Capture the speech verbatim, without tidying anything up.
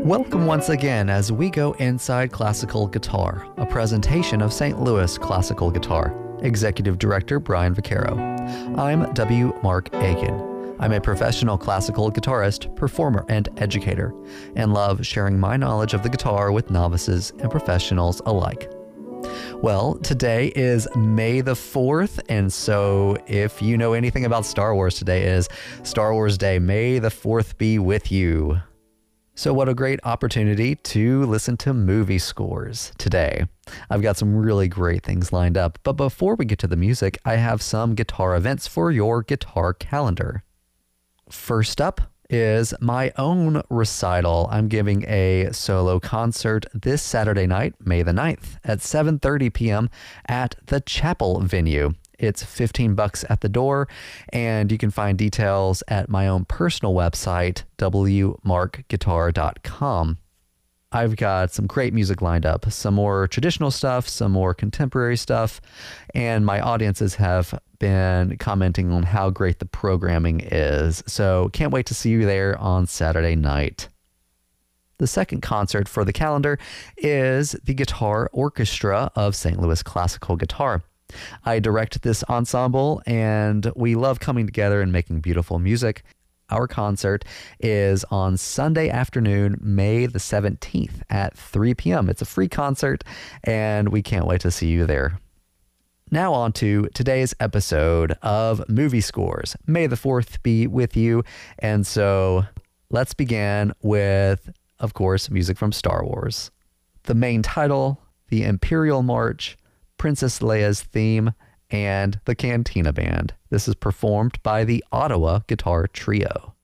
Welcome once again as we go inside classical guitar, a presentation of Saint Louis Classical Guitar. Executive Director Brian Vaccaro. I'm W. Mark Aiken. I'm a professional classical guitarist, performer, and educator, and love sharing my knowledge of the guitar with novices and professionals alike. Well, today is May the fourth, and so if you know anything about Star Wars, today is Star Wars Day. May the fourth be with you. So what a great opportunity to listen to movie scores today. I've got some really great things lined up, but before we get to the music, I have some guitar events for your guitar calendar. First up is my own recital. I'm giving a solo concert this Saturday night, May the ninth, at seven thirty p.m. at the Chapel venue. It's fifteen bucks at the door, and you can find details at my own personal website, w mark guitar dot com. I've got some great music lined up, some more traditional stuff, some more contemporary stuff, and my audiences have been commenting on how great the programming is. So can't wait to see you there on Saturday night. The second concert for the calendar is the Guitar Orchestra of Saint Louis Classical Guitar. I direct this ensemble, and we love coming together and making beautiful music. Our concert is on Sunday afternoon, May the seventeenth at three p.m. It's a free concert, and we can't wait to see you there. Now on to today's episode of Movie Scores. May the fourth be with you, and so let's begin with, of course, music from Star Wars. The main title, the Imperial March, Princess Leia's theme, and the Cantina Band. This is performed by the Ottawa Guitar Trio.